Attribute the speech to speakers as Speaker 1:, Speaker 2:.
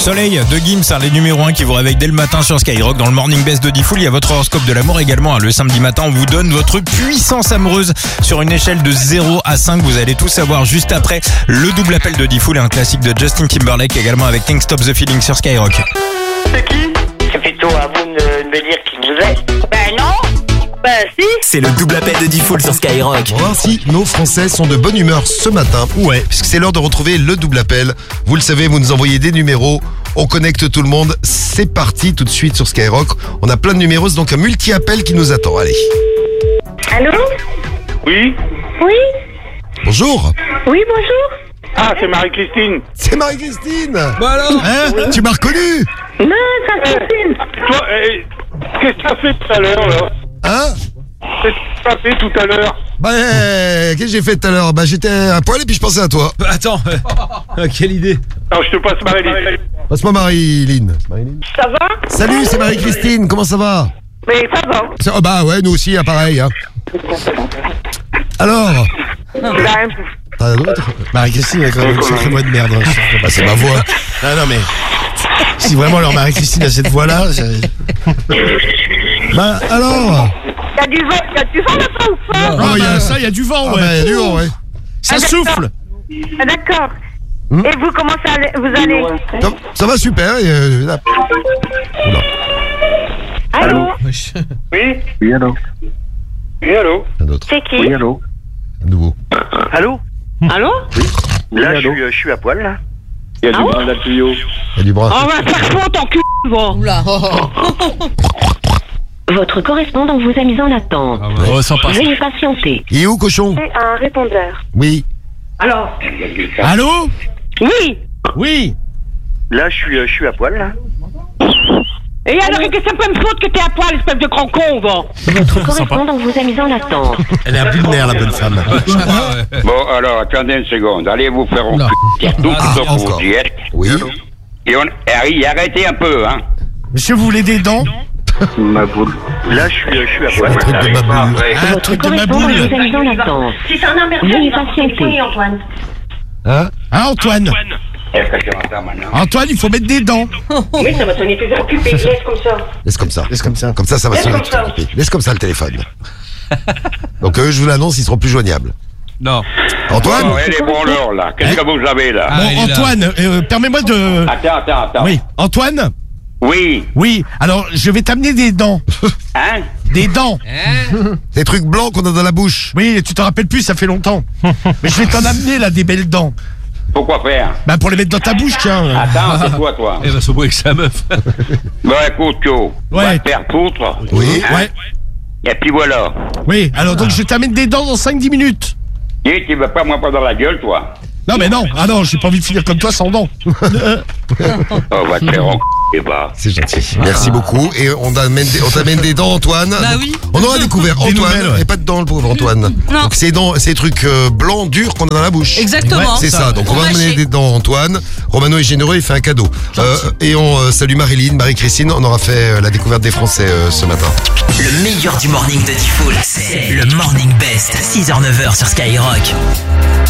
Speaker 1: Soleil de Gims, les numéros 1 qui vous réveillent dès le matin sur Skyrock. Dans le Morning Best de Diffoul, il y a votre horoscope de l'amour également. Le samedi matin, on vous donne votre puissance amoureuse sur une échelle de 0 à 5. Vous allez tout savoir juste après le double appel de Diffoul et un classique de Justin Timberlake également avec Can't Stop the Feeling sur Skyrock.
Speaker 2: C'est qui? C'est plutôt à vous de me dire qui vous êtes. Ben non. Ben si.
Speaker 3: C'est le double appel de Diffoul sur Skyrock.
Speaker 4: On va voir si nos Français sont de bonne humeur ce matin. Ouais, puisque c'est l'heure de retrouver le double appel. Vous le savez, vous nous envoyez des numéros. On connecte tout le monde. C'est parti tout de suite sur Skyrock. On a plein de numéros, c'est donc un multi-appel qui nous attend. Allez.
Speaker 5: Allô?
Speaker 6: Oui.
Speaker 5: Oui?
Speaker 4: Bonjour.
Speaker 5: Oui, bonjour.
Speaker 6: Ah, c'est Marie-Christine.
Speaker 4: C'est Marie-Christine.
Speaker 1: Bah alors,
Speaker 4: Hein? Tu m'as reconnu?
Speaker 5: Non, ça Christine.
Speaker 6: Toi, qu'est-ce que tu as fait tout à l'heure, là?
Speaker 4: Hein?
Speaker 6: Qu'est-ce que tu as fait tout à l'heure?
Speaker 4: Bah, qu'est-ce que j'ai fait tout à l'heure? Bah, j'étais à poil et puis je pensais à toi.
Speaker 1: attends, quelle idée.
Speaker 6: Alors, je te passe Marie-Christine.
Speaker 4: Passe-moi Marie-Line.
Speaker 5: Ça va?
Speaker 4: Salut, c'est Marie-Christine. Comment ça va?
Speaker 5: Mais ça va.
Speaker 4: Oh, bah ouais, nous aussi, pareil. Hein. Alors?
Speaker 5: Ben,
Speaker 4: T'en as d'autres?
Speaker 7: Marie-Christine, elle a quand même une sacrée voix de merde.
Speaker 4: Bah, c'est ma voix.
Speaker 7: Ah non, mais si vraiment leur Marie-Christine a cette voix-là,
Speaker 4: Bah, alors?
Speaker 5: y a du vent là-bas ou pas?
Speaker 7: oh, il y a ça, il y a du vent,
Speaker 4: Ah,
Speaker 7: ouais.
Speaker 4: bah, il y a du vent, ouais.
Speaker 7: Ça
Speaker 5: Ah, d'accord.
Speaker 7: souffle.
Speaker 5: Ah, d'accord. Et vous, comment ça allez? Vous allez?
Speaker 4: Ça va super. Là. Oula.
Speaker 5: Allô?
Speaker 6: Oui?
Speaker 8: Oui, allô?
Speaker 6: Oui, allô?
Speaker 4: Un autre.
Speaker 5: C'est qui?
Speaker 8: Oui, allô?
Speaker 4: Un nouveau.
Speaker 8: Allô?
Speaker 5: Allô?
Speaker 8: Là, je suis à poil, là.
Speaker 6: Il y a du brin dans le tuyau.
Speaker 4: Il y a du bras.
Speaker 5: On va faire fondre ton cul, bon.
Speaker 9: Votre correspondant vous a mis en attente.
Speaker 7: Oh, sympa.
Speaker 9: Veuillez patienter.
Speaker 4: Il est où, cochon?
Speaker 5: C'est un répondeur.
Speaker 4: Oui.
Speaker 5: Alors?
Speaker 7: Allô?
Speaker 5: Oui.
Speaker 7: Oui.
Speaker 8: Là, je suis à poil, là.
Speaker 5: Et alors, qu'est-ce que ça peut me foutre que t'es à poil, espèce de grand con, bon?
Speaker 9: Votre correspondant vous a mis en attente.
Speaker 7: Elle est un peu de nerf, la bonne femme.
Speaker 10: Bon, alors, attendez une seconde. Allez vous faire enculer tout ce que
Speaker 4: encore.
Speaker 10: vous y êtes.
Speaker 4: Oui.
Speaker 10: Et arrêtez un peu, hein.
Speaker 7: Monsieur, vous voulez des dents?
Speaker 8: Ma boule. Là, je suis à poil.
Speaker 4: Un truc de ma boule.
Speaker 7: Un
Speaker 9: Votre
Speaker 7: truc de ma
Speaker 9: correspondant
Speaker 7: boule.
Speaker 9: vous a mis en attente.
Speaker 5: Si c'est un imbécile,
Speaker 9: Veuillez patienter.
Speaker 5: Antoine.
Speaker 4: Hein?
Speaker 7: Hein, Antoine?
Speaker 10: Est-ce que tu entends maintenant?
Speaker 7: Antoine, il faut mettre des dents.
Speaker 5: Oui, ça va sonner plus occupé, laisse comme ça.
Speaker 4: Laisse comme ça.
Speaker 7: Laisse comme ça.
Speaker 4: Comme ça va
Speaker 5: Laisse
Speaker 4: sonner
Speaker 5: comme
Speaker 4: tout
Speaker 5: ça.
Speaker 4: occupé. Laisse comme ça le téléphone. Donc, je vous l'annonce, ils seront plus joignables.
Speaker 1: Non.
Speaker 4: Antoine?
Speaker 10: Oh, et les branleurs, là. Qu'est-ce que vous avez, là?
Speaker 1: Ah, il
Speaker 7: Bon,
Speaker 1: est là.
Speaker 7: Antoine, permets-moi de...
Speaker 10: Attends.
Speaker 7: Oui, Antoine?
Speaker 10: Oui.
Speaker 7: Oui, alors je vais t'amener des dents.
Speaker 10: Hein?
Speaker 7: Des dents.
Speaker 4: Des trucs blancs qu'on a dans la bouche.
Speaker 7: Oui, tu te rappelles plus, ça fait longtemps. Mais je vais t'en amener, là, des belles dents.
Speaker 10: Pourquoi faire?
Speaker 7: Bah, pour les mettre dans ta bouche, tiens.
Speaker 10: Attends, c'est toi.
Speaker 1: Elle va se avec sa meuf.
Speaker 10: Bon, écoute, Joe. On va
Speaker 7: Ouais.
Speaker 10: te faire poutre.
Speaker 4: Oui.
Speaker 10: Hein?
Speaker 7: Ouais.
Speaker 10: Et puis voilà.
Speaker 7: Oui, alors donc je t'amène des dents dans 5-10 minutes.
Speaker 10: Et tu veux pas moi pas dans la gueule, toi?
Speaker 7: Non, mais non. Ah non, j'ai pas envie de finir comme toi sans dents.
Speaker 10: Oh, va te faire enculer, bah.
Speaker 4: C'est gentil. Merci beaucoup. Et on t'amène des dents, Antoine.
Speaker 11: Bah
Speaker 4: Donc,
Speaker 11: oui.
Speaker 4: On aura découvert
Speaker 7: Des
Speaker 4: Antoine.
Speaker 7: nouvelles, ouais.
Speaker 4: Et pas de dents, le pauvre Antoine.
Speaker 11: Non.
Speaker 4: Donc, c'est des trucs blancs, durs qu'on a dans la bouche.
Speaker 11: Exactement.
Speaker 4: C'est ça. Donc, on va
Speaker 11: Mâché.
Speaker 4: amener des dents, Antoine. Romano est généreux, il fait un cadeau. Et on salue Marie-Line, Marie-Christine. On aura fait la découverte des Français ce matin.
Speaker 3: Le meilleur du morning de Diffoul, c'est le Morning Best. 6h-9h sur Skyrock.